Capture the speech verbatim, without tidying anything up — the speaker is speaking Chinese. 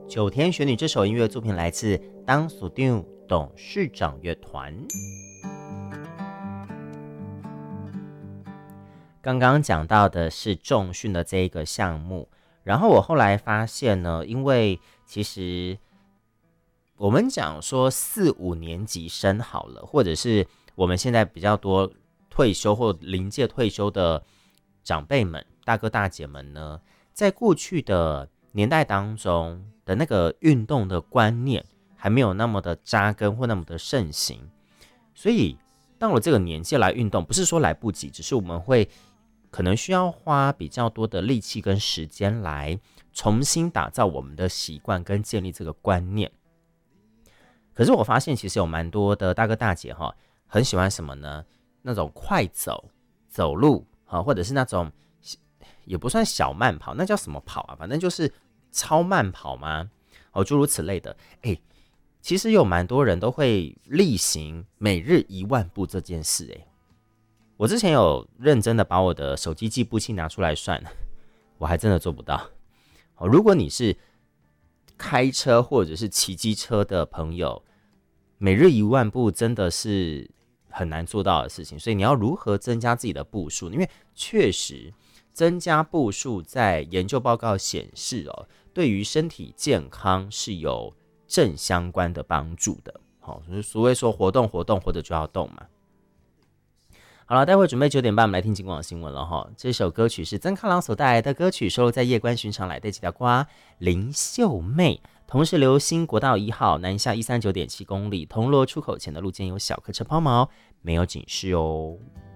九天玄女这首音乐作品来自当属长董事长乐团。刚刚讲到的是重训的这一个项目，然后我后来发现呢，因为其实我们讲说四五年级生好了，或者是我们现在比较多退休或临界退休的长辈们、大哥大姐们呢，在过去的年代当中的那个运动的观念还没有那么的扎根或那么的盛行，所以到了这个年纪来运动，不是说来不及，只是我们会可能需要花比较多的力气跟时间来重新打造我们的习惯跟建立这个观念。可是我发现其实有蛮多的大哥大姐哈，很喜欢什么呢？那种快走走路或者是那种也不算小慢跑，那叫什么跑啊？反正就是超慢跑吗？哦，诸如此类的。哎，其实有蛮多人都会例行每日一万步这件事。哎，我之前有认真的把我的手机计步器拿出来算，我还真的做不到。哦，如果你是开车或者是骑机车的朋友，每日一万步真的是很难做到的事情，所以你要如何增加自己的步数？因为确实增加步数在研究报告显示哦，对于身体健康是有正相关的帮助的。好，所谓说活动活动，活着就要动嘛。好了，待会准备九点半，我们来听警广新闻了哈。这首歌曲是曾康朗所带来的歌曲，收录在《夜观寻常来的几条瓜》林秀妹。同时，流星国道一号南下一三九点七公里，铜锣出口前的路肩有小客车抛锚，没有警示哦。